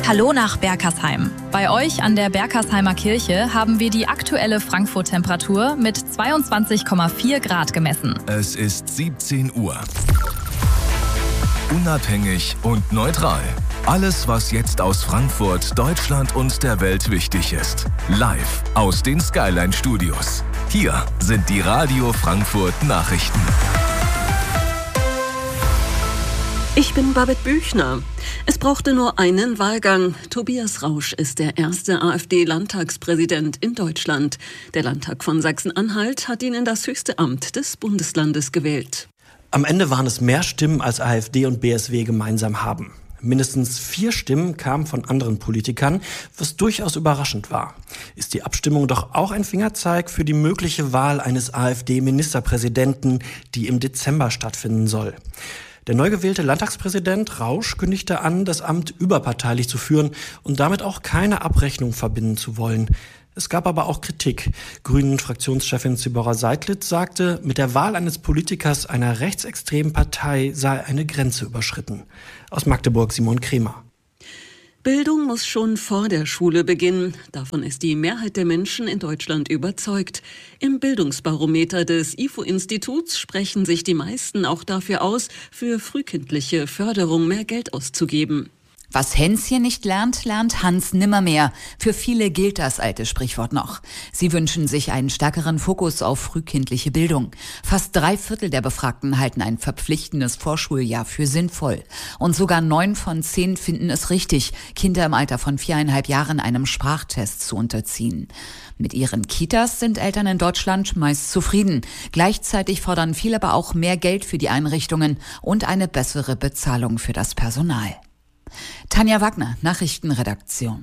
Hallo nach Berkersheim. Bei euch an der Berkersheimer Kirche haben wir die aktuelle Frankfurt-Temperatur mit 22,4 Grad gemessen. Es ist 17 Uhr. Unabhängig und neutral. Alles, was jetzt aus Frankfurt, Deutschland und der Welt wichtig ist. Live aus den Skyline Studios. Hier sind die Radio Frankfurt Nachrichten. Ich bin Babette Büchner. Es brauchte nur einen Wahlgang. Tobias Rausch ist der erste AfD-Landtagspräsident in Deutschland. Der Landtag von Sachsen-Anhalt hat ihn in das höchste Amt des Bundeslandes gewählt. Am Ende waren es mehr Stimmen, als AfD und BSW gemeinsam haben. Mindestens 4 Stimmen kamen von anderen Politikern, was durchaus überraschend war. Ist die Abstimmung doch auch ein Fingerzeig für die mögliche Wahl eines AfD-Ministerpräsidenten, die im Dezember stattfinden soll? Der neu gewählte Landtagspräsident Rausch kündigte an, das Amt überparteilich zu führen und damit auch keine Abrechnung verbinden zu wollen. Es gab aber auch Kritik. Grünen-Fraktionschefin Zibora Seidlitz sagte, mit der Wahl eines Politikers einer rechtsextremen Partei sei eine Grenze überschritten. Aus Magdeburg Simon Kremer. Bildung muss schon vor der Schule beginnen. Davon ist die Mehrheit der Menschen in Deutschland überzeugt. Im Bildungsbarometer des IFO-Instituts sprechen sich die meisten auch dafür aus, für frühkindliche Förderung mehr Geld auszugeben. Was Hänschen nicht lernt, lernt Hans nimmermehr. Für viele gilt das alte Sprichwort noch. Sie wünschen sich einen stärkeren Fokus auf frühkindliche Bildung. Fast 3/4 der Befragten halten ein verpflichtendes Vorschuljahr für sinnvoll. Und sogar 9 von 10 finden es richtig, Kinder im Alter von 4,5 Jahren einem Sprachtest zu unterziehen. Mit ihren Kitas sind Eltern in Deutschland meist zufrieden. Gleichzeitig fordern viele aber auch mehr Geld für die Einrichtungen und eine bessere Bezahlung für das Personal. Tanja Wagner, Nachrichtenredaktion.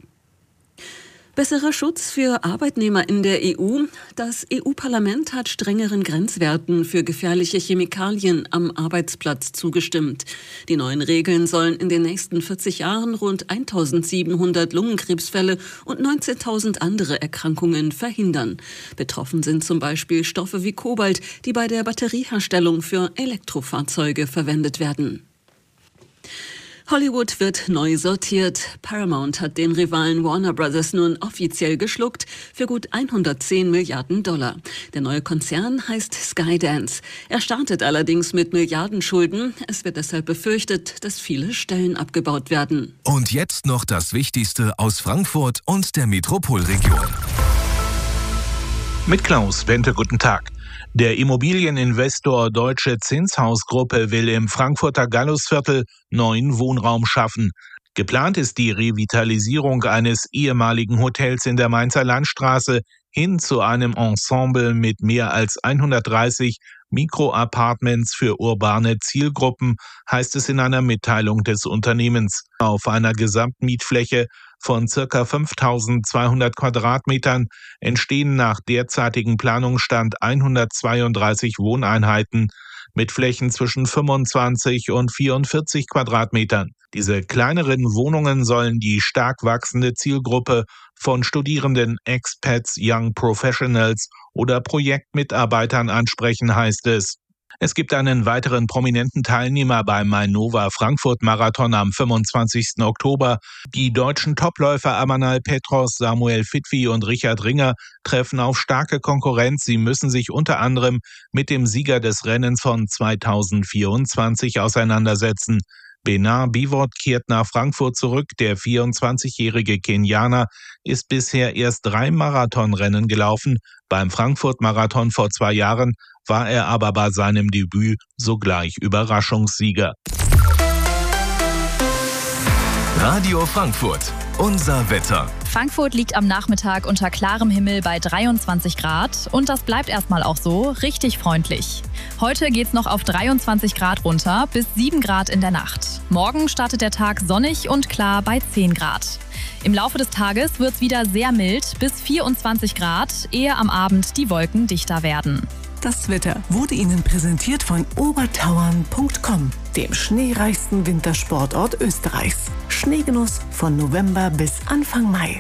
Besserer Schutz für Arbeitnehmer in der EU. Das EU-Parlament hat strengeren Grenzwerten für gefährliche Chemikalien am Arbeitsplatz zugestimmt. Die neuen Regeln sollen in den nächsten 40 Jahren rund 1.700 Lungenkrebsfälle und 19.000 andere Erkrankungen verhindern. Betroffen sind zum Beispiel Stoffe wie Kobalt, die bei der Batterieherstellung für Elektrofahrzeuge verwendet werden. Hollywood wird neu sortiert. Paramount hat den Rivalen Warner Bros. Nun offiziell geschluckt für gut 110 Milliarden $. Der neue Konzern heißt Skydance. Er startet allerdings mit Milliardenschulden. Es wird deshalb befürchtet, dass viele Stellen abgebaut werden. Und jetzt noch das Wichtigste aus Frankfurt und der Metropolregion. Mit Klaus Bente, guten Tag. Der Immobilieninvestor Deutsche Zinshausgruppe will im Frankfurter Gallusviertel neuen Wohnraum schaffen. Geplant ist die Revitalisierung eines ehemaligen Hotels in der Mainzer Landstraße hin zu einem Ensemble mit mehr als 130 Mikroapartments für urbane Zielgruppen, heißt es in einer Mitteilung des Unternehmens. Auf einer Gesamtmietfläche von ca. 5.200 Quadratmetern entstehen nach derzeitigem Planungsstand 132 Wohneinheiten mit Flächen zwischen 25 und 44 Quadratmetern. Diese kleineren Wohnungen sollen die stark wachsende Zielgruppe von Studierenden, Expats, Young Professionals oder Projektmitarbeitern ansprechen, heißt es. Es gibt einen weiteren prominenten Teilnehmer beim Mainova Frankfurt Marathon am 25. Oktober. Die deutschen Topläufer Amanal Petros, Samuel Fitwi und Richard Ringer treffen auf starke Konkurrenz. Sie müssen sich unter anderem mit dem Sieger des Rennens von 2024 auseinandersetzen. Benar Bivot kehrt nach Frankfurt zurück. Der 24-jährige Kenianer ist bisher erst 3 Marathonrennen gelaufen. Beim Frankfurt-Marathon vor 2 Jahren war er aber bei seinem Debüt sogleich Überraschungssieger. Radio Frankfurt, unser Wetter. Frankfurt liegt am Nachmittag unter klarem Himmel bei 23 Grad und das bleibt erstmal auch so, richtig freundlich. Heute geht's noch auf 23 Grad runter, bis 7 Grad in der Nacht. Morgen startet der Tag sonnig und klar bei 10 Grad. Im Laufe des Tages wird's wieder sehr mild, bis 24 Grad, ehe am Abend die Wolken dichter werden. Das Wetter wurde Ihnen präsentiert von obertauern.com, dem schneereichsten Wintersportort Österreichs. Schneegenuss von November bis Anfang Mai.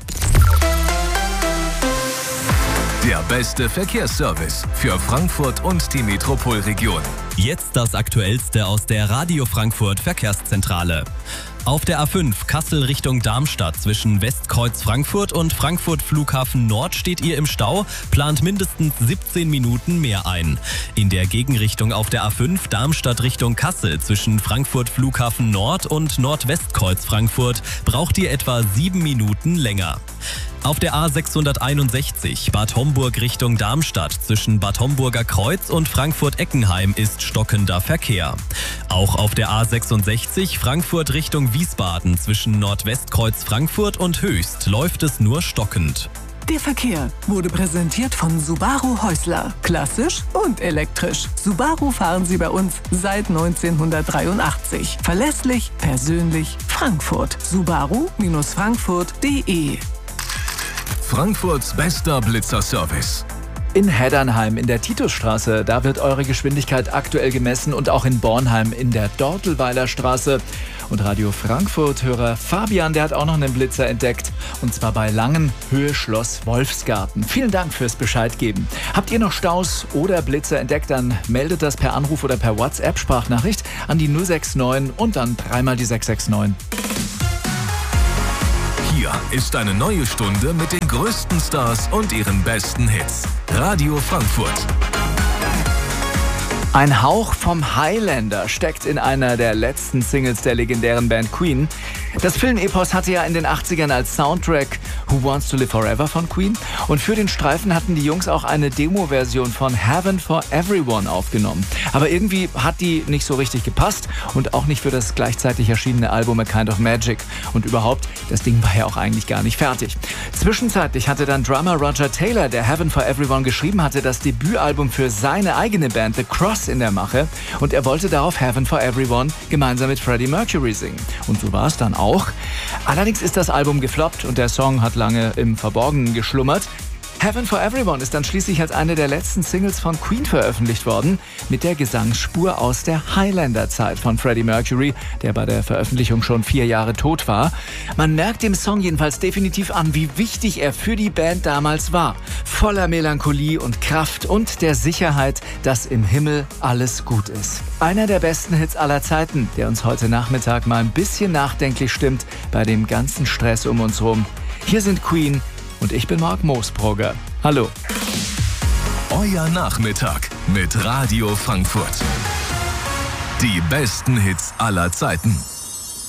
Der beste Verkehrsservice für Frankfurt und die Metropolregion. Jetzt das Aktuellste aus der Radio Frankfurt Verkehrszentrale. Auf der A5 Kassel Richtung Darmstadt zwischen Westkreuz Frankfurt und Frankfurt Flughafen Nord steht ihr im Stau, plant mindestens 17 Minuten mehr ein. In der Gegenrichtung auf der A5 Darmstadt Richtung Kassel zwischen Frankfurt Flughafen Nord und Nordwestkreuz Frankfurt braucht ihr etwa 7 Minuten länger. Auf der A661 Bad Homburg Richtung Darmstadt zwischen Bad Homburger Kreuz und Frankfurt-Eckenheim ist stockender Verkehr. Auch auf der A66 Frankfurt Richtung Wiesbaden zwischen Nordwestkreuz Frankfurt und Höchst läuft es nur stockend. Der Verkehr wurde präsentiert von Subaru Häusler. Klassisch und elektrisch. Subaru fahren Sie bei uns seit 1983. Verlässlich, persönlich, Frankfurt. Subaru-Frankfurt.de. Frankfurts bester Blitzerservice. In Heddernheim in der Titusstraße, da wird eure Geschwindigkeit aktuell gemessen und auch in Bornheim in der Dortelweiler Straße. Und Radio Frankfurt-Hörer Fabian, der hat auch noch einen Blitzer entdeckt. Und zwar bei Langen, Höhe Schloss Wolfsgarten. Vielen Dank fürs Bescheid geben. Habt ihr noch Staus oder Blitzer entdeckt, dann meldet das per Anruf oder per WhatsApp-Sprachnachricht an die 069 und dann dreimal die 669. Hier ist eine neue Stunde mit den größten Stars und ihren besten Hits. Radio Frankfurt. Ein Hauch vom Highlander steckt in einer der letzten Singles der legendären Band Queen. Das Filmepos hatte ja in den 80ern als Soundtrack Who Wants to Live Forever von Queen. Und für den Streifen hatten die Jungs auch eine Demo-Version von Heaven for Everyone aufgenommen. Aber irgendwie hat die nicht so richtig gepasst und auch nicht für das gleichzeitig erschienene Album A Kind of Magic. Und überhaupt, das Ding war ja auch eigentlich gar nicht fertig. Zwischenzeitlich hatte dann Drummer Roger Taylor, der Heaven for Everyone geschrieben hatte, das Debütalbum für seine eigene Band The Cross in der Mache. Und er wollte darauf Heaven for Everyone gemeinsam mit Freddie Mercury singen. Und so war es dann auch. Allerdings ist das Album gefloppt und der Song hat lange im Verborgenen geschlummert. Heaven for Everyone ist dann schließlich als eine der letzten Singles von Queen veröffentlicht worden, mit der Gesangsspur aus der Highlander-Zeit von Freddie Mercury, der bei der Veröffentlichung schon 4 Jahre tot war. Man merkt dem Song jedenfalls definitiv an, wie wichtig er für die Band damals war. Voller Melancholie und Kraft und der Sicherheit, dass im Himmel alles gut ist. Einer der besten Hits aller Zeiten, der uns heute Nachmittag mal ein bisschen nachdenklich stimmt bei dem ganzen Stress um uns rum. Hier sind Queen. Und ich bin Marc Moosbrugger. Hallo. Euer Nachmittag mit Radio Frankfurt. Die besten Hits aller Zeiten.